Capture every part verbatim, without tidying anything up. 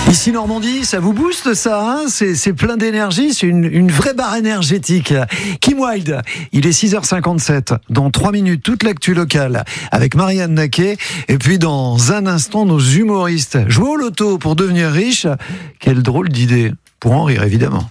Ici Normandie, ça vous booste ça, hein c'est, c'est plein d'énergie, c'est une, une vraie barre énergétique. Kim Wilde, il est six heures cinquante-sept. Dans trois minutes, toute l'actu locale avec Marianne Naquet. Et puis dans un instant, nos humoristes. Jouer au loto pour devenir riche, quelle drôle d'idée. Pour en rire, évidemment.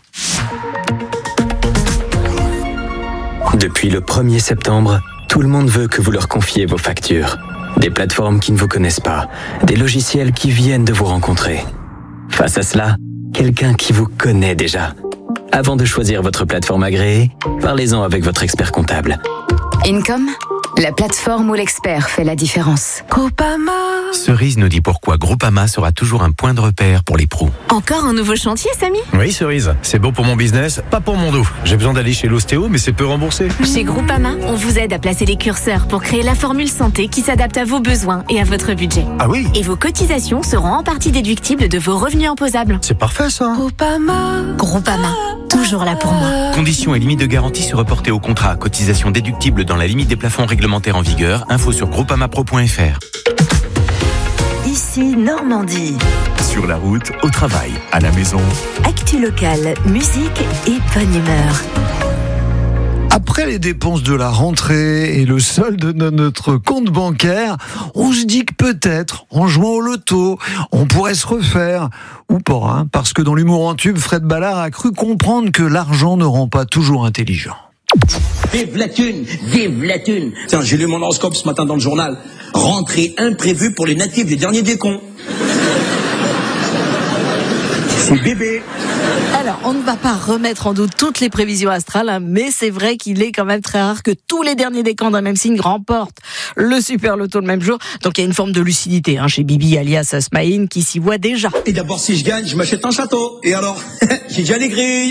Depuis le premier septembre, tout le monde veut que vous leur confiez vos factures. Des plateformes qui ne vous connaissent pas, des logiciels qui viennent de vous rencontrer. Face à cela, quelqu'un qui vous connaît déjà. Avant de choisir votre plateforme agréée, parlez-en avec votre expert comptable. Income, la plateforme où l'expert fait la différence. Groupama. Cerise nous dit pourquoi Groupama sera toujours un point de repère pour les pros. Encore un nouveau chantier, Samy ? Oui, Cerise, c'est bon pour mon business, pas pour mon dos. J'ai besoin d'aller chez l'ostéo, mais c'est peu remboursé. Chez Groupama, on vous aide à placer les curseurs pour créer la formule santé qui s'adapte à vos besoins et à votre budget. Ah oui ? Et vos cotisations seront en partie déductibles de vos revenus imposables. C'est parfait ça. Groupama. Groupama, toujours là pour moi. Conditions et limites de garantie se reporter au contrat. Cotisation déductible dans la limite des plafonds réglementaires en vigueur. Info sur groupamapro point f r. Ici Normandie. Sur la route, au travail, à la maison. Actu locale, musique et bonne humeur. Après les dépenses de la rentrée et le solde de notre compte bancaire, on se dit que peut-être, en jouant au loto, on pourrait se refaire. Ou pas, hein, parce que dans l'humour en tube, Fred Ballard a cru comprendre que l'argent ne rend pas toujours intelligent. Vive la thune, vive la thune. Tiens, j'ai lu mon horoscope ce matin dans le journal. Rentrée imprévue pour les natifs des derniers des cons. C'est bébé. Alors, on ne va pas remettre en doute toutes les prévisions astrales, hein, mais c'est vrai qu'il est quand même très rare que tous les derniers décans d'un même signe remportent le super loto le même jour. Donc il y a une forme de lucidité hein, chez Bibi alias Smaïn qui s'y voit déjà. Et d'abord, si je gagne, je m'achète un château. Et alors, j'ai déjà les grilles.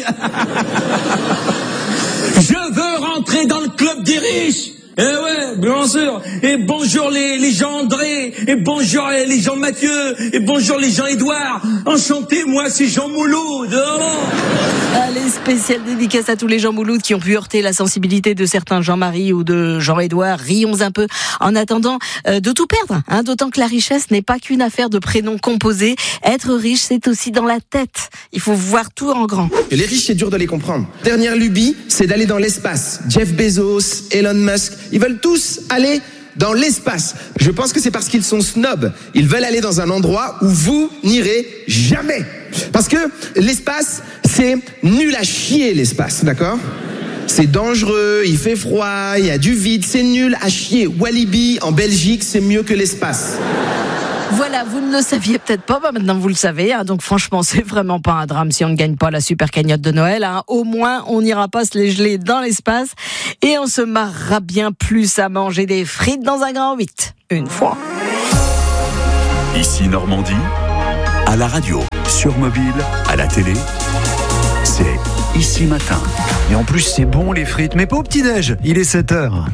Je veux rentrer dans le club des riches. Eh ouais, bien sûr. Et bonjour les, les Jean André, et bonjour les Jean Mathieu, et bonjour les Jean Édouard. Enchanté, moi c'est Jean Mouloud. Oh. Allez, spéciale dédicace à tous les Jean Mouloud qui ont pu heurter la sensibilité de certains Jean-Marie ou de Jean-Édouard. Rions un peu en attendant euh, de tout perdre. Hein, d'autant que la richesse n'est pas qu'une affaire de prénoms composés. Être riche, c'est aussi dans la tête. Il faut voir tout en grand. Et les riches, c'est dur de les comprendre. Dernière lubie, c'est d'aller dans l'espace. Jeff Bezos, Elon Musk, ils veulent tous aller dans l'espace. Je pense que c'est parce qu'ils sont snobs. Ils veulent aller dans un endroit où vous n'irez jamais. Parce que l'espace, c'est nul à chier, l'espace, d'accord ? C'est dangereux, il fait froid, il y a du vide, c'est nul à chier. Walibi, en Belgique, c'est mieux que l'espace. Voilà, vous ne le saviez peut-être pas, bah maintenant vous le savez, hein, donc franchement c'est vraiment pas un drame si on ne gagne pas la super cagnotte de Noël, hein. Au moins on n'ira pas se les geler dans l'espace et on se marrera bien plus à manger des frites dans un grand huit, une fois. Ici Normandie, à la radio, sur mobile, à la télé, c'est Ici Matin. Et en plus c'est bon les frites, mais pas au petit-déj, il est sept heures.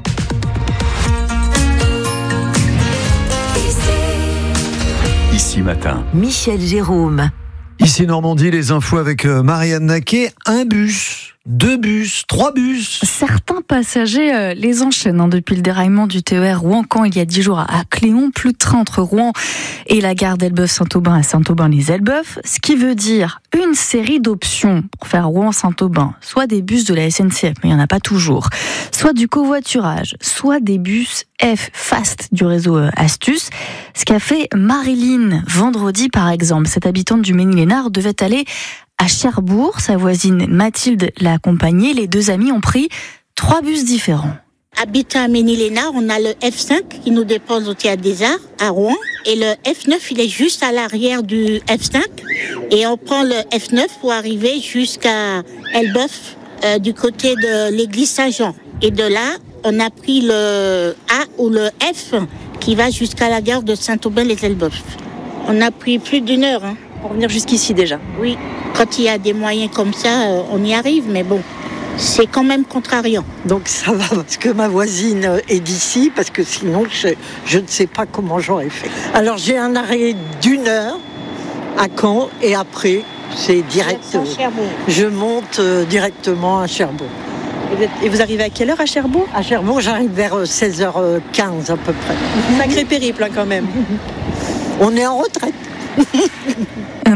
Ici Matin. Michel Jérôme. Ici Normandie, les infos avec Marianne Naquet. Un bus, deux bus, trois bus. Certains passagers euh, les enchaînent hein, depuis le déraillement du T E R Rouen-Caen il y a dix jours à Cléon. Plus de train entre Rouen et la gare d'Elbeuf-Saint-Aubin à Saint-Aubin-les-Elbeuf. Ce qui veut dire une série d'options pour faire Rouen-Saint-Aubin. Soit des bus de la S N C F, mais il n'y en a pas toujours. Soit du covoiturage, soit des bus F Fast du réseau euh, Astuce. Ce qu'a fait Marilyn vendredi par exemple. Cette habitante du Ménil-Lénard devait aller à Cherbourg. Sa voisine Mathilde l'a accompagnée. Les deux amis ont pris trois bus différents. Habitant à Ménil-Lénard, on a le F cinq qui nous dépose au Théâtre des Arts à Rouen. Et le F neuf, il est juste à l'arrière du F cinq. Et on prend le F neuf pour arriver jusqu'à Elbeuf, euh, du côté de l'église Saint-Jean. Et de là, on a pris le A ou le F qui va jusqu'à la gare de Saint-Aubin-les-Elbeuf. On a pris plus d'une heure. Hein. Pour venir jusqu'ici déjà. Oui, quand il y a des moyens comme ça, euh, on y arrive, mais bon, c'est quand même contrariant. Donc ça va parce que ma voisine est d'ici, parce que sinon je, je ne sais pas comment j'aurais fait. Alors j'ai un arrêt d'une heure à Caen et après c'est direct. Je monte euh, directement à Cherbourg. Et vous, êtes, et vous arrivez à quelle heure à Cherbourg ? À Cherbourg, j'arrive vers seize heures quinze à peu près. Sacré périple hein, quand même. On est en retraite.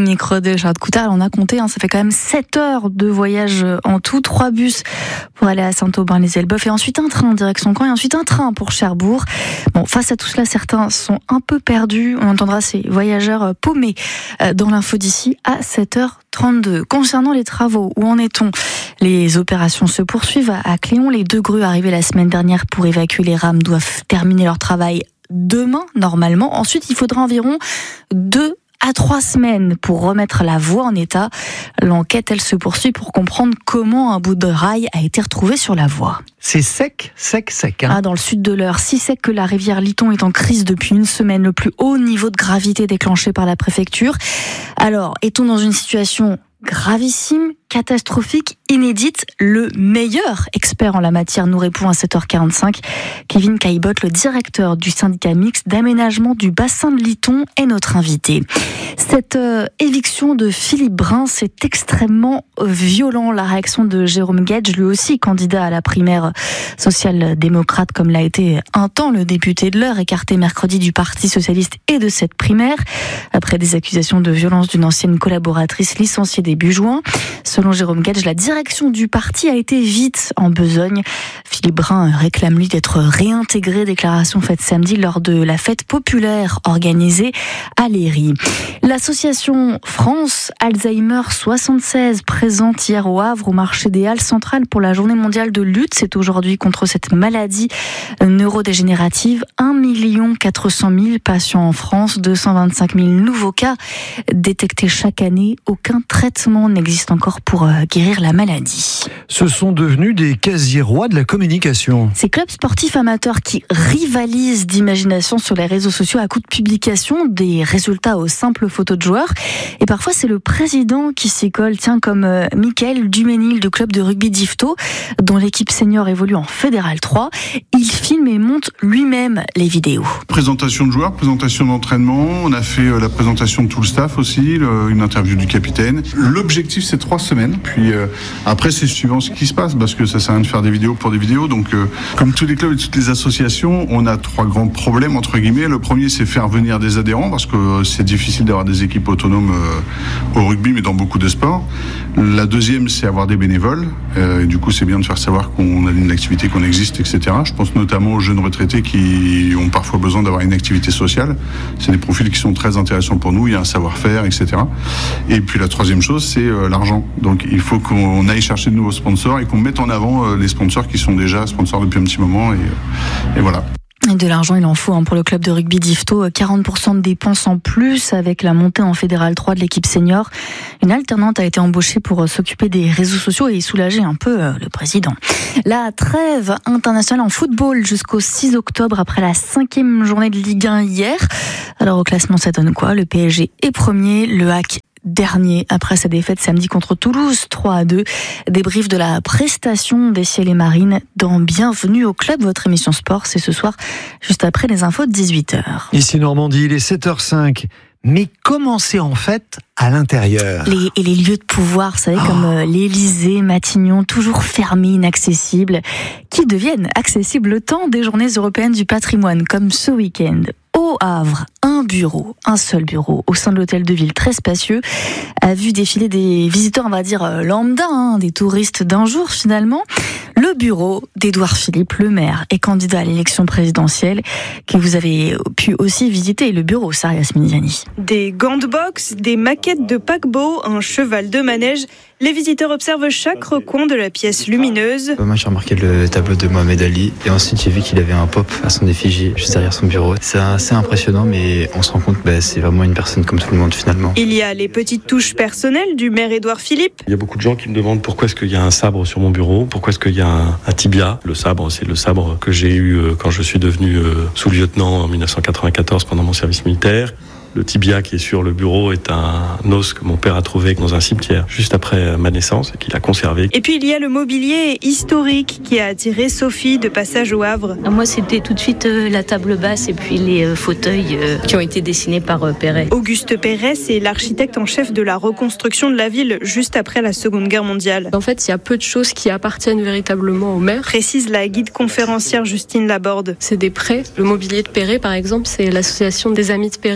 Dominique Rodet, Charles Coutard, on a compté, hein, ça fait quand même sept heures de voyage en tout, trois bus pour aller à Saint-Aubin-les-Elbeuf et ensuite un train direction Caen et ensuite un train pour Cherbourg. Bon, face à tout cela, certains sont un peu perdus. On entendra ces voyageurs paumés dans l'info d'ici à sept heures trente-deux. Concernant les travaux, où en est-on ? Les opérations se poursuivent à Cléon. Les deux grues arrivées la semaine dernière pour évacuer les rames doivent terminer leur travail demain, normalement. Ensuite, il faudra environ deux à trois semaines pour remettre la voie en état. L'enquête, elle se poursuit pour comprendre comment un bout de rail a été retrouvé sur la voie. C'est sec, sec, sec. Hein. Ah, dans le sud de l'Eure, si sec que la rivière Liton est en crise depuis une semaine, le plus haut niveau de gravité déclenché par la préfecture. Alors, est-on dans une situation gravissime, catastrophique, inédite? Le meilleur expert en la matière nous répond à sept heures quarante-cinq. Kevin Caillebotte, le directeur du syndicat mixte d'aménagement du bassin de Liton, est notre invité. Cette euh, éviction de Philippe Brun, c'est extrêmement violent. La réaction de Jérôme Guedj, lui aussi candidat à la primaire social-démocrate, comme l'a été un temps le député de l'Eure, écarté mercredi du Parti socialiste et de cette primaire, après des accusations de violence d'une ancienne collaboratrice licenciée début juin. Selon Jérôme Guedj, la direction du parti a été vite en besogne. Philippe Brun réclame lui d'être réintégré, déclaration faite samedi lors de la fête populaire organisée à Léry. L'association France Alzheimer soixante-seize, présente hier au Havre au marché des Halles centrales pour la journée mondiale de lutte. C'est aujourd'hui contre cette maladie neurodégénérative. un million quatre cent mille patients en France, deux cent vingt-cinq mille nouveaux cas détectés chaque année. Aucun traitement n'existe encore pour guérir la maladie. Ce sont devenus des quasi-rois de la communication. Ces clubs sportifs amateurs qui rivalisent d'imagination sur les réseaux sociaux à coup de publication des résultats aux simples photos de joueurs. Et parfois, c'est le président qui s'y colle. Tiens, comme euh, Mickaël Duménil du club de rugby d'Yvetot, dont l'équipe senior évolue en Fédéral trois. Il filme et monte lui-même les vidéos. Présentation de joueurs, présentation d'entraînement. On a fait euh, la présentation de tout le staff aussi, le, une interview du capitaine. L'objectif, c'est trois semaines. Puis euh, après, c'est suivant ce qui se passe, parce que ça sert à rien de faire des vidéos pour des vidéos. Donc, euh, comme tous les clubs et toutes les associations, on a trois grands problèmes, entre guillemets. Le premier, c'est faire venir des adhérents, parce que c'est difficile d'avoir des équipes autonomes euh, au rugby, mais dans beaucoup de sports. La deuxième, c'est avoir des bénévoles. Euh, et du coup, c'est bien de faire savoir qu'on a une activité, qu'on existe, et cetera. Je pense notamment aux jeunes retraités qui ont parfois besoin d'avoir une activité sociale. C'est des profils qui sont très intéressants pour nous. Il y a un savoir-faire, et cetera. Et puis la troisième chose, c'est euh, l'argent. Donc il faut qu'on aille chercher de nouveaux sponsors et qu'on mette en avant euh, les sponsors qui sont déjà sponsors depuis un petit moment. Et, euh, et voilà. Et de l'argent, il en faut hein, pour le club de rugby d'Yvetot. quarante pour cent de dépenses en plus avec la montée en Fédéral trois de l'équipe senior. Une alternante a été embauchée pour s'occuper des réseaux sociaux et soulager un peu euh, le président. La trêve internationale en football jusqu'au six octobre après la cinquième journée de Ligue un hier. Alors au classement, ça donne quoi? Le P S G est premier, le H A C dernier après sa défaite samedi contre Toulouse trois à deux. Débrief de la prestation des Ciels et Marines dans Bienvenue au club. Votre émission sport, c'est ce soir juste après les infos de dix-huit heures. Ici Normandie, il est sept heures cinq. Mais comment c'est en fait à l'intérieur? les, Et les lieux de pouvoir, vous savez, oh. comme euh, l'Élysée, Matignon, toujours fermés, inaccessibles, qui deviennent accessibles le temps des journées européennes du patrimoine, comme ce week-end. Au Havre, un bureau, un seul bureau, au sein de l'hôtel de ville très spacieux, a vu défiler des visiteurs, on va dire lambda, hein, des touristes d'un jour finalement. Le bureau d'Édouard Philippe, le maire et candidat à l'élection présidentielle, que vous avez pu aussi visiter, le bureau, Sarah Yasminiani. Des gants de boxe, des maquettes de paquebot, un cheval de manège. Les visiteurs observent chaque recoin de la pièce lumineuse. Moi, j'ai remarqué le tableau de Mohamed Ali et ensuite j'ai vu qu'il avait un pop à son effigie juste derrière son bureau. C'est assez impressionnant, mais on se rend compte que bah, c'est vraiment une personne comme tout le monde finalement. Il y a les petites touches personnelles du maire Édouard Philippe. Il y a beaucoup de gens qui me demandent pourquoi est-ce qu'il y a un sabre sur mon bureau, pourquoi est-ce qu'il y a un, un tibia. Le sabre, c'est le sabre que j'ai eu quand je suis devenu sous-lieutenant en dix-neuf cent quatre-vingt-quatorze pendant mon service militaire. Le tibia qui est sur le bureau est un os que mon père a trouvé dans un cimetière juste après ma naissance et qu'il a conservé. Et puis il y a le mobilier historique qui a attiré Sophie de passage au Havre. Moi, c'était tout de suite euh, la table basse et puis les euh, fauteuils euh, qui ont été dessinés par euh, Perret. Auguste Perret, c'est l'architecte en chef de la reconstruction de la ville juste après la Seconde Guerre mondiale. En fait, il y a peu de choses qui appartiennent véritablement au maire. Précise la guide conférencière Justine Laborde. C'est des prêts. Le mobilier de Perret, par exemple, c'est l'association des Amis de Perret, hein,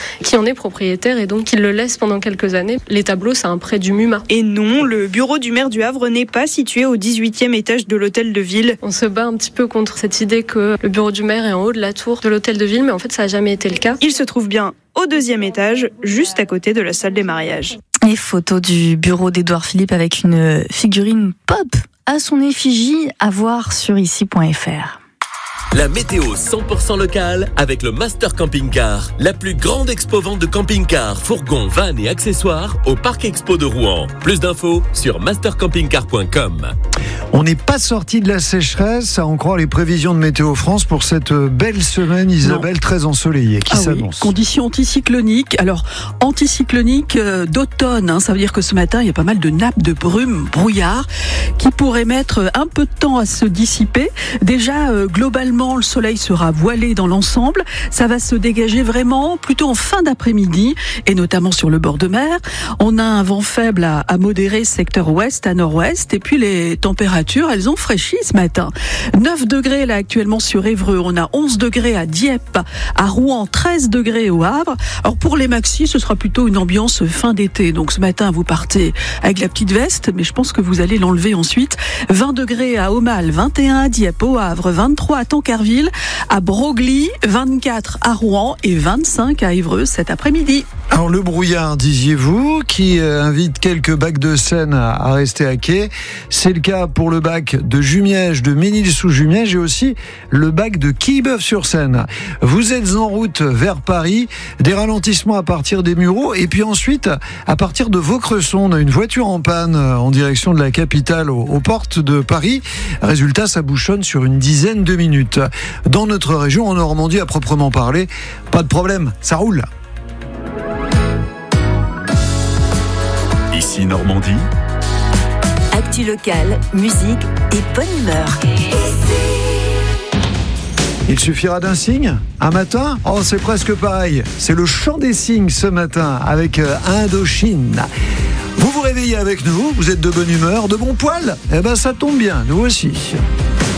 qui en est propriétaire et donc qui le laisse pendant quelques années. Les tableaux, c'est un prêt du MUMA. Et non, le bureau du maire du Havre n'est pas situé au dix-huitième étage de l'hôtel de ville. On se bat un petit peu contre cette idée que le bureau du maire est en haut de la tour de l'hôtel de ville, mais en fait, ça n'a jamais été le cas. Il se trouve bien au deuxième étage, juste à côté de la salle des mariages. Et photo du bureau d'Édouard Philippe avec une figurine pop à son effigie à voir sur ici point f r. La météo cent pour cent locale avec le Master Camping Car, la plus grande expo vente de camping-cars, fourgons, vannes et accessoires au Parc Expo de Rouen. Plus d'infos sur master camping car point com. On n'est pas sorti de la sécheresse, à en croire les prévisions de Météo France pour cette belle semaine, Isabelle, non. très ensoleillée, qui ah s'annonce. Oui, conditions anticycloniques. Alors, anticycloniques euh, d'automne, hein, ça veut dire que ce matin, il y a pas mal de nappes de brume, brouillard, qui pourraient mettre un peu de temps à se dissiper. Déjà, euh, globalement, le soleil sera voilé dans l'ensemble. Ça va se dégager vraiment plutôt en fin d'après-midi, et notamment sur le bord de mer. On a un vent faible à, à modéré secteur ouest, à nord-ouest, et puis les températures, elles ont fraîchi ce matin. neuf degrés là actuellement sur Évreux, on a onze degrés à Dieppe, à Rouen, treize degrés au Havre. Alors pour les maxis, ce sera plutôt une ambiance fin d'été. Donc ce matin, vous partez avec la petite veste, mais je pense que vous allez l'enlever ensuite. vingt degrés à Aumale, vingt et un à Dieppe, au Havre, vingt-trois à Tancarville, à Broglie, vingt-quatre à Rouen et vingt-cinq à Évreux cet après-midi. Alors le brouillard, disiez-vous, qui invite quelques bacs de Seine à rester à quai. C'est le cas pour le bac de Jumièges, de Ménil-sous-Jumièges et aussi le bac de Quillebeuf-sur-Seine. Vous êtes en route vers Paris, des ralentissements à partir des Mureaux et puis ensuite à partir de Vaucresson. On a une voiture en panne en direction de la capitale aux, aux portes de Paris. Résultat, ça bouchonne sur une dizaine de minutes. Dans notre région, en Normandie à proprement parler, pas de problème, ça roule. Ici Normandie. Actu locale, musique et bonne humeur. Il suffira d'un signe, un matin. Oh, c'est presque pareil. C'est le chant des cygnes ce matin avec Indochine. Vous vous réveillez avec nous, vous êtes de bonne humeur, de bon poil. Eh ben, ça tombe bien, nous aussi.